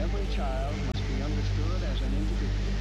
Every child must be understood as an individual.